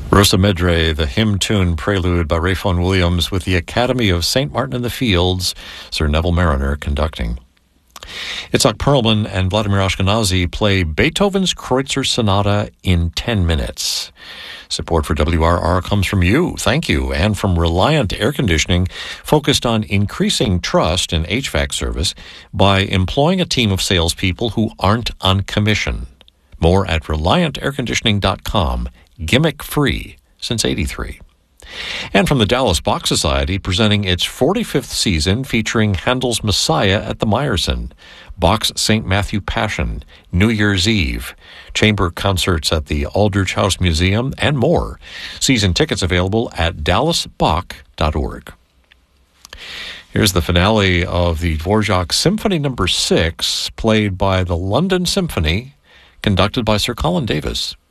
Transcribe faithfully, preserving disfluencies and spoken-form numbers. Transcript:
Rosa Medre, the hymn tune prelude by Ralph Vaughan Williams with the Academy of Saint Martin in the Fields, Sir Neville Marriner conducting. Itzhak Perlman and Vladimir Ashkenazi play Beethoven's Kreutzer Sonata in ten minutes. Support for W R R comes from you, thank you, and from Reliant Air Conditioning, focused on increasing trust in H V A C service by employing a team of salespeople who aren't on commission. More at reliant air conditioning dot com. Gimmick-free since eighty-three. And from the Dallas Bach Society, presenting its forty-fifth season featuring Handel's Messiah at the Meyerson, Bach's Saint Matthew Passion, New Year's Eve, chamber concerts at the Aldrich House Museum, and more. Season tickets available at dallas bach dot org. Here's the finale of the Dvorak Symphony Number Six, played by the London Symphony, conducted by Sir Colin Davis.